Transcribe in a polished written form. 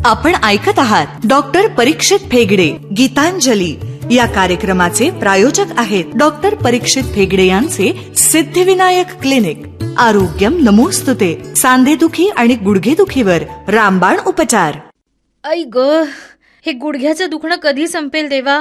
आपण ऐकत आहात डॉक्टर परीक्षित फेगडे गीतांजली या कार्यक्रमाचे प्रायोजक आहेत डॉक्टर परीक्षित फेगडे यांचे सिद्धिविनायक क्लिनिक. आरोग्यम नमोस्तुते. सांधेदुखी आणि गुडघेदुखीवर रामबाण उपचार. आई ग, हे गुडघ्याचं दुखणं कधी संपेल देवा.